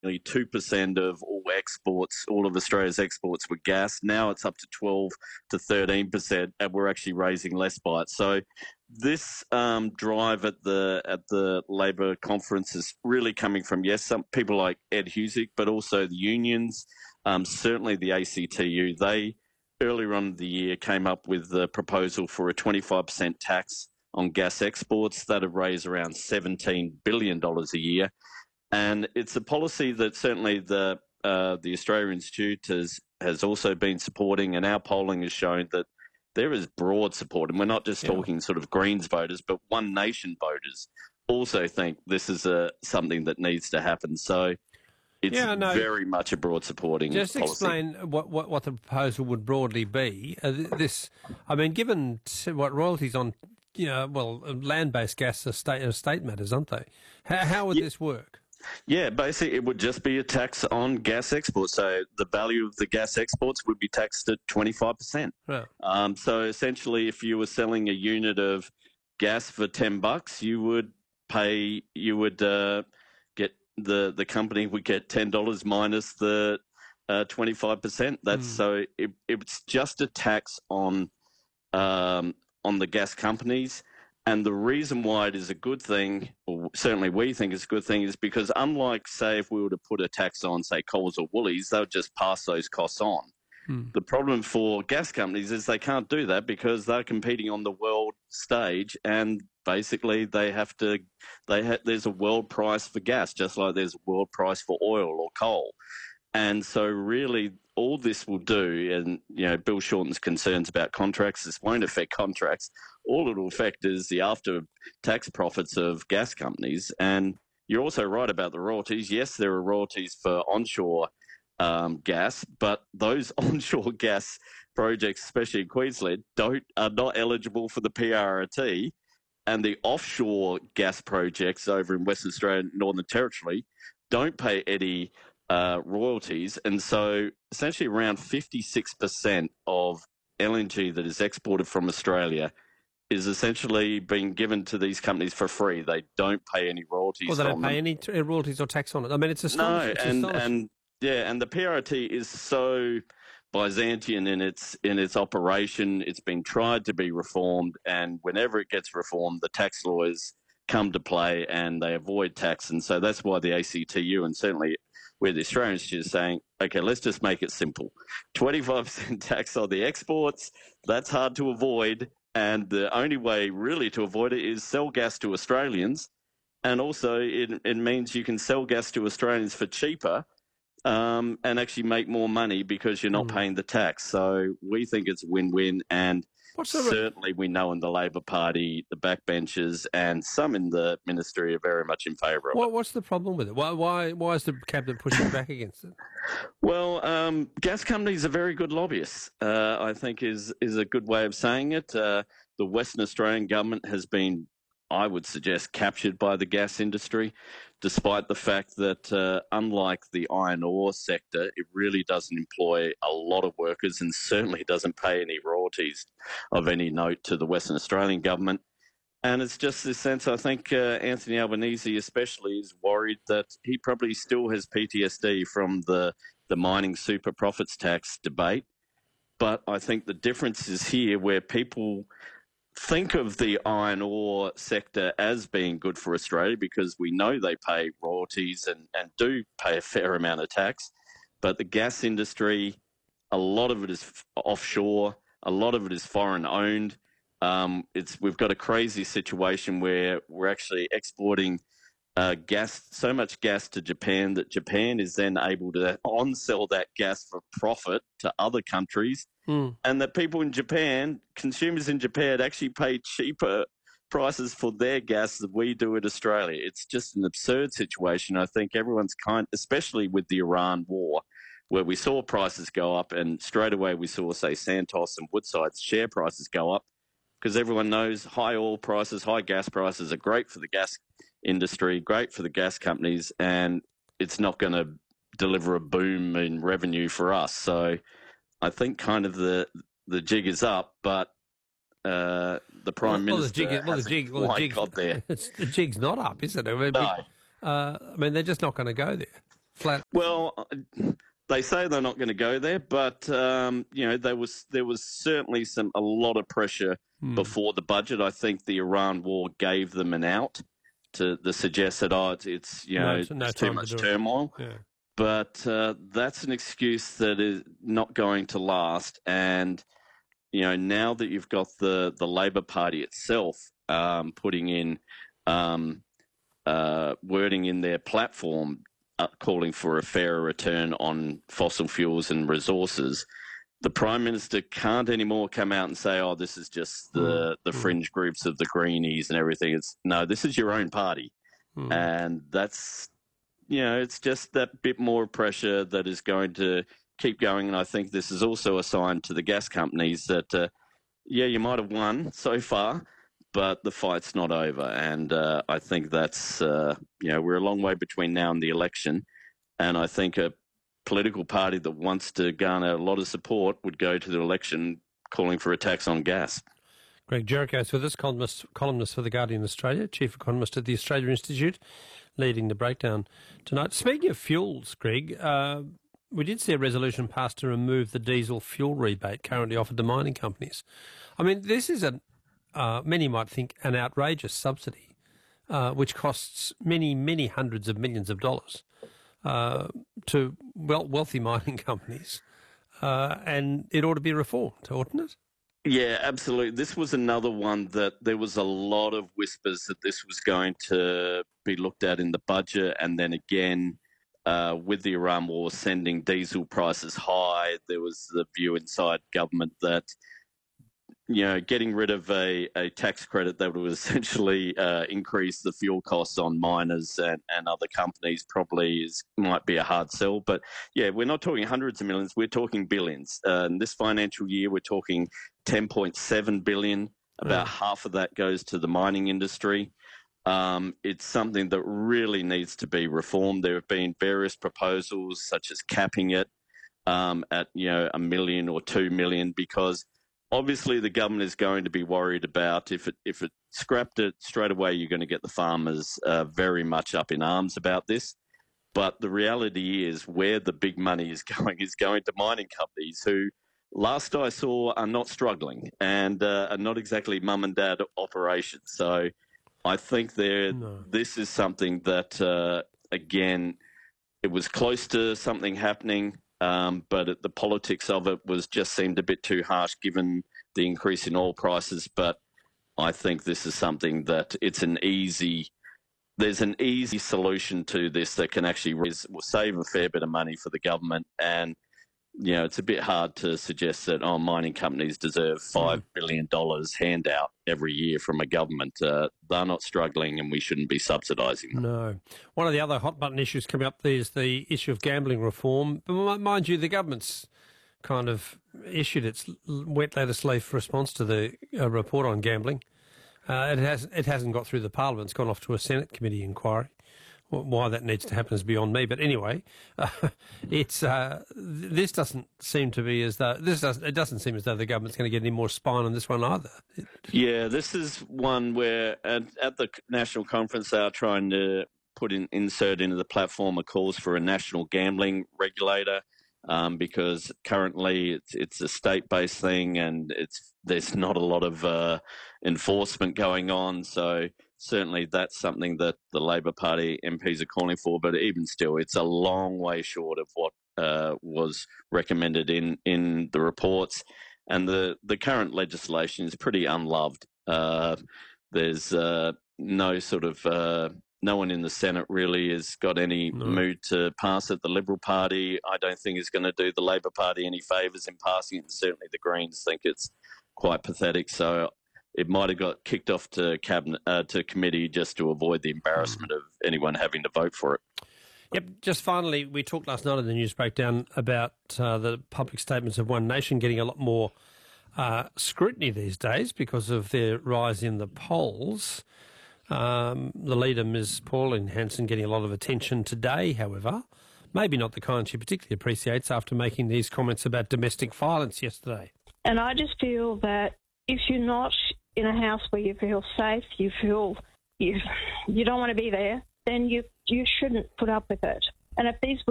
nearly 2% of all exports, all of Australia's exports were gas. Now it's up to 12 to 13%, and we're actually raising less by it. So this drive at the Labor conference is really coming from, yes, some people like Ed Husick, but also the unions, certainly the ACTU. They, earlier on in the year, came up with the proposal for a 25% tax on gas exports. That would raise around $17 billion a year. And it's a policy that certainly the Australia Institute has also been supporting, and our polling has shown that there is broad support. And we're not just talking sort of Greens voters, but One Nation voters also think this is something that needs to happen. So it's very much a broad supporting Just policy. explain what the proposal would broadly be. Given what royalties on, land-based gas are state matters, aren't they? How would this work? Yeah, basically it would just be a tax on gas exports. So the value of the gas exports would be taxed at 25%. Right. So essentially, if you were selling a unit of gas for $10, get the company would get $10 minus the 25%. That's so it's just a tax on the gas companies. And the reason why it is a good thing, or certainly we think it's a good thing, is because unlike, say, if we were to put a tax on, say, Coles or Woolies, they would just pass those costs on. The problem for gas companies is they can't do that because they're competing on the world stage, and basically there's a world price for gas, just like there's a world price for oil or coal. And so really all this will do, and Bill Shorten's concerns about contracts, this won't affect contracts. All it will affect is the after-tax profits of gas companies. And you're also right about the royalties. Yes, there are royalties for onshore gas, but those onshore gas projects, especially in Queensland, are not eligible for the PRRT. And the offshore gas projects over in Western Australia and Northern Territory don't pay any royalties. And so essentially around 56% of LNG that is exported from Australia is essentially being given to these companies for free. They don't pay any royalties. Well, they don't pay any royalties or tax on it. I mean, it's astonishing. And the PRT is so Byzantine in its operation. It's been tried to be reformed, and whenever it gets reformed, the tax lawyers come to play and they avoid tax. And so that's why the ACTU, and certainly where the Australian Institute is saying, okay, let's just make it simple. 25% tax on the exports, that's hard to avoid. And the only way really to avoid it is sell gas to Australians. And also it means you can sell gas to Australians for cheaper and actually make more money because you're not paying the tax. So we think it's a win-win. And certainly we know in the Labor Party, the backbenchers and some in the ministry are very much in favour of it. What's the problem with it? Why is the cabinet pushing back against it? Well, gas companies are very good lobbyists, I think is a good way of saying it. The Western Australian government has been, I would suggest, captured by the gas industry, despite the fact that unlike the iron ore sector, it really doesn't employ a lot of workers and certainly doesn't pay any royalties of any note to the Western Australian government. And it's just this sense, I think Anthony Albanese especially is worried that he probably still has PTSD from the mining super profits tax debate. But I think the difference is here where people think of the iron ore sector as being good for Australia because we know they pay royalties and do pay a fair amount of tax. But the gas industry, a lot of it is offshore, a lot of it is foreign owned. We've got a crazy situation where we're actually exporting so much gas to Japan that Japan is then able to on-sell that gas for profit to other countries. And that people in Japan, consumers in Japan, actually pay cheaper prices for their gas than we do in Australia. It's just an absurd situation. I think everyone's especially with the Iran war, where we saw prices go up and straight away we saw, say, Santos and Woodside's share prices go up because everyone knows high oil prices, high gas prices are great for the gas industry, great for the gas companies, and it's not going to deliver a boom in revenue for us. So I think kind of the jig is up, but the Prime Minister hasn't quite got there. The jig's not up, is it? I mean, they're just not going to go there. flat? Well, they say they're not going to go there, but there was certainly a lot of pressure before the budget. I think the Iran war gave them an out to suggest that it's too much turmoil. Yeah. But that's an excuse that is not going to last. And now that you've got the Labor Party itself putting in wording in their platform calling for a fairer return on fossil fuels and resources, the Prime Minister can't anymore come out and say, oh, this is just the fringe groups of the Greenies and everything. No, this is your own party. And that's, it's just that bit more pressure that is going to keep going. And I think this is also a sign to the gas companies that, you might have won so far, but the fight's not over. And I think that's, we're a long way between now and the election. And I think a political party that wants to garner a lot of support would go to the election calling for a tax on gas. Greg Jericho's with us, columnist for The Guardian Australia, chief economist at the Australia Institute, leading the breakdown tonight. Speaking of fuels, Greg, we did see a resolution passed to remove the diesel fuel rebate currently offered to mining companies. I mean, this is many might think an outrageous subsidy, which costs many, many hundreds of millions of dollars to wealthy mining companies, and it ought to be reformed, oughtn't it? Yeah, absolutely. This was another one that there was a lot of whispers that this was going to be looked at in the budget, and then again, with the Iran war sending diesel prices high, there was the view inside government that getting rid of a tax credit that would essentially increase the fuel costs on miners and other companies probably might be a hard sell. But yeah, we're not talking hundreds of millions, we're talking billions. In this financial year, we're talking 10.7 billion. About half of that goes to the mining industry. It's something that really needs to be reformed. There have been various proposals, such as capping it at $1 million or $2 million, because obviously the government is going to be worried about if it scrapped it straight away, you're going to get the farmers very much up in arms about this. But the reality is where the big money is going to mining companies who, last I saw, are not struggling and are not exactly mum and dad operations. So I think this is something that, again, it was close to something happening, but the politics of it seemed a bit too harsh given the increase in oil prices. But I think this is something that there's an easy solution to this that can actually will save a fair bit of money for the government. And it's a bit hard to suggest that mining companies deserve $5 billion handout every year from a government. They're not struggling, and we shouldn't be subsidising them. No. One of the other hot button issues coming up is the issue of gambling reform. But mind you, the government's kind of issued its wet lettuce leaf response to the report on gambling. It hasn't got through the Parliament. It's gone off to a Senate committee inquiry. Why that needs to happen is beyond me. But anyway, this doesn't seem to be it doesn't seem as though the government's going to get any more spine on this one either. Yeah, this is one where at the national conference they are trying to insert into the platform a calls for a national gambling regulator, because currently it's a state-based thing and there's not a lot of enforcement going on. So certainly that's something that the Labor Party MPs are calling for, but even still, it's a long way short of what was recommended in the reports. And the current legislation is pretty unloved. There's no one in the Senate really has got any mood to pass it. The Liberal Party, I don't think, is going to do the Labor Party any favours in passing it, and certainly the Greens think it's quite pathetic. So it might have got kicked off to committee just to avoid the embarrassment of anyone having to vote for it. Yep. Just finally, we talked last night in the news breakdown about the public statements of One Nation getting a lot more scrutiny these days because of their rise in the polls. The leader, Ms. Pauline Hanson, getting a lot of attention today, however. Maybe not the kind she particularly appreciates after making these comments about domestic violence yesterday. And I just feel that if you're not in a house where you feel safe, you feel you don't want to be there, then you shouldn't put up with it. And if these